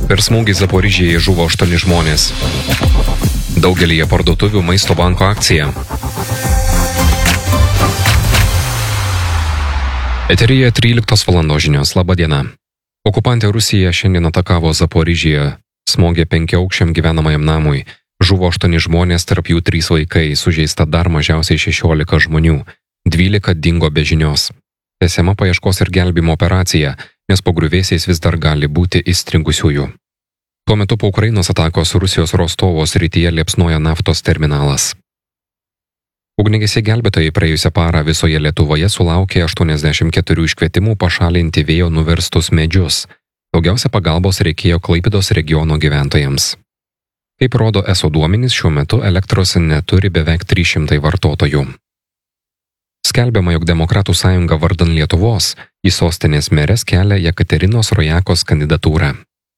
Per smūgį Zaporižėje žuvo 8 žmonės. Daugelyje parduotuvių Maisto banko akcija. Eteryje 13 valandos žinios. Labą dieną. Okupantė Rusija šiandien atakavo Zaporižėje, smogė 5-aukščiam gyvenamajam namui. Žuvo 8 žmonės, tarp jų 3 vaikai, sužeista dar mažiausiai 16 žmonių. 12 dingo be žinios. Tęsiama paieškos ir gelbimo operacija, nes po griuvėsiais vis dar gali būti įstringusiųjų. Tuo metu po Ukrainos atakos Rusijos Rostovo srityje liepsnoja naftos terminalas. Ugniagesiai gelbėtojai praėjusią parą visoje Lietuvoje sulaukė 84 iškvietimų pašalinti vėjo nuverstus medžius. Daugiausia pagalbos reikėjo Klaipėdos regiono gyventojams. Kaip rodo ESO duomenys, šiuo metu elektros neturi beveik 300 vartotojų. Skelbiama, jog Demokratų sąjunga vardan Lietuvos į sostinės merės kelia Jekaterinos Rojakos kandidatūrą.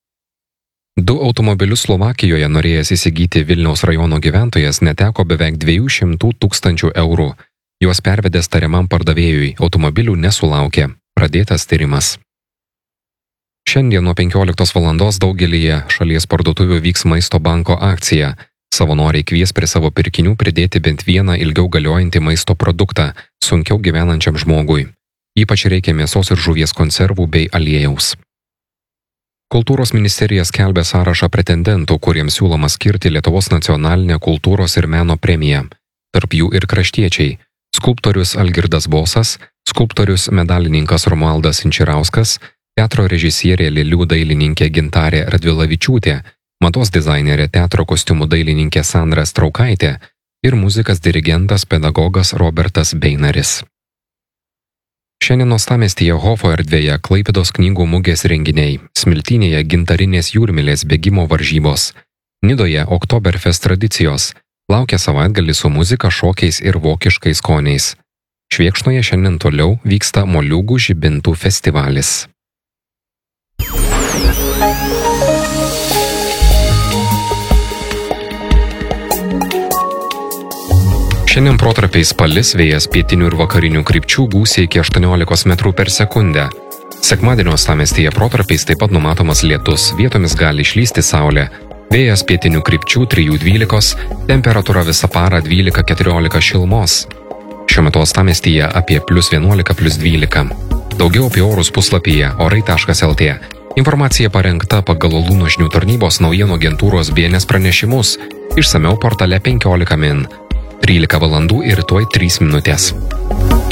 2 automobilius Slovakijoje norėjęs įsigyti Vilniaus rajono gyventojas neteko beveik 200 000 eurų. Juos pervedęs tariamam pardavėjui, automobilių nesulaukė. Pradėtas tyrimas. Šiandien nuo 15 valandos daugelyje šalies parduotuvių vyks Maisto banko akcija. Savanoriai kvies prie savo pirkinių pridėti bent vieną ilgiau galiojantį maisto produktą sunkiau gyvenančiam žmogui. Ypač reikia mėsos ir žuvies konservų bei aliejaus. Kultūros ministerija skelbia sąrašą pretendentų, kuriems siūloma skirti Lietuvos nacionalinę kultūros ir meno premiją. Tarp jų ir kraštiečiai – skulptorius Algirdas Bosas, skulptorius medalininkas Romualdas Inčirauskas, teatro režisierė lėlių dailininkė Gintarė Radvilavičiūtė, mados dizainerė teatro kostiumų dailininkė Sandra Straukaitė ir muzikas dirigentas pedagogas Robertas Beinaris. Šiandien uostamiestyje Hofo erdvėje Klaipėdos knygų mugės renginiai, Smiltynėje gintarinės jūrmylės bėgimo varžybos, Nidoje Oktoberfest tradicijos, laukia savaitgalį su muzika, šokiais ir vokiškais skoniais. Švėkšnoje šiandien toliau vyksta moliūgų žibintų festivalis. Šiandien protarpiais palis, vėjas pietinių ir vakarinių krypčių gūsiai iki 18 metrų per sekundę. Sekmadienio uostamiestyje protarpiais taip pat numatomas lietus, vietomis gali išlysti saulė. Vėjas pietinių krypčių 3–12, temperatūra visą parą 12–14 šilumos. Šiuo metu uostamiestyje apie +11–+12. Daugiau apie orus puslapyje orai.lt. Informacija parengta pagal Luno žinių tarnybos naujienų agentūros BNS pranešimus, išsamiau portale 15 min. 13 valandų ir tuoj 3 minutės.